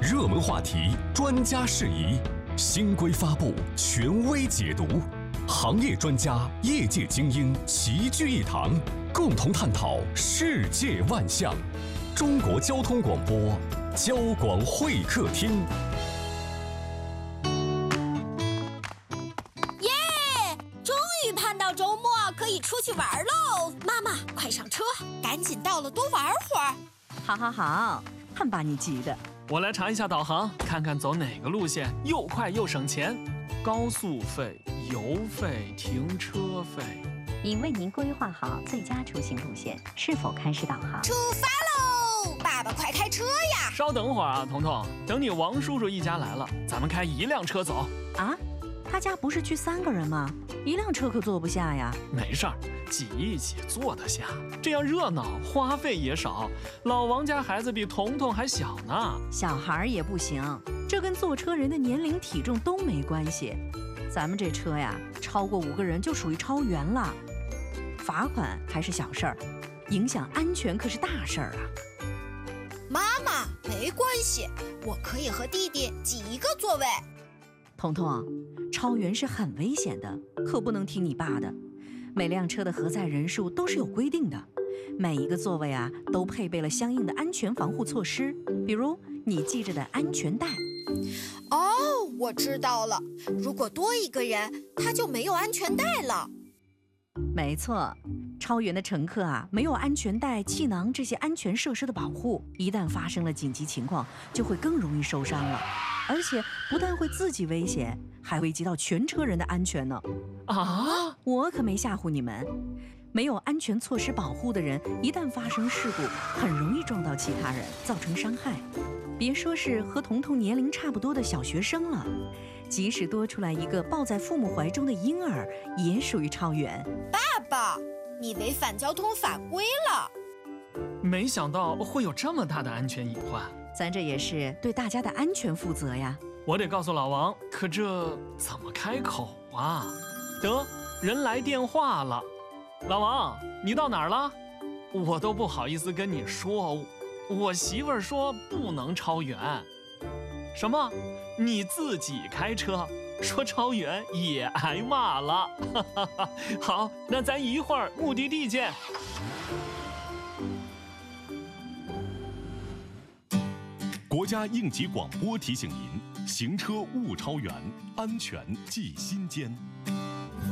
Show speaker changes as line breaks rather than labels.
热门话题，专家释疑，新规发布，权威解读，行业专家、业界精英齐聚一堂，共同探讨世界万象。中国交通广播，交广会客厅。
耶！终于盼到周末可以出去玩喽！妈妈，快上车，赶紧到了多玩会儿。
好，看把你急的。
我来查一下导航，看看走哪个路线又快又省钱。高速费、油费、停车费。
已为您规划好最佳出行路线，是否开始导航？
出发喽！爸爸快开车呀！
稍等会儿啊，彤彤，等你王叔叔一家来了，咱们开一辆车走。
啊？他家不是去3个人吗？一辆车可坐不下呀。
没事儿，挤一挤坐得下，这样热闹，花费也少。老王家孩子比彤彤还小呢。
小孩也不行，这跟坐车人的年龄体重都没关系。咱们这车呀，超过5个人就属于超员了。罚款还是小事儿，影响安全可是大事儿啊。
妈妈，没关系，我可以和弟弟挤一个座位。
彤彤，超员是很危险的，可不能听你爸的。每辆车的核载人数都是有规定的，每一个座位啊都配备了相应的安全防护措施，比如你系着的安全带。
哦，我知道了，如果多一个人，他就没有安全带了。
没错，超员的乘客啊，没有安全带、气囊这些安全设施的保护，一旦发生了紧急情况，就会更容易受伤了，而且不但会自己危险，还危及到全车人的安全呢。
啊！
我可没吓唬你们，没有安全措施保护的人，一旦发生事故，很容易撞到其他人，造成伤害。别说是和彤彤年龄差不多的小学生了，即使多出来一个抱在父母怀中的婴儿，也属于超员。
爸爸，你违反交通法规了。
没想到会有这么大的安全隐患，
咱这也是对大家的安全负责呀。
我得告诉老王，可这怎么开口啊？得，人来电话了。老王，你到哪儿了？我都不好意思跟你说，我媳妇儿说不能超员。什么？你自己开车说超员也挨骂了？好，那咱一会儿目的地见。
国家应急广播提醒您：行车勿超员，安全系心间。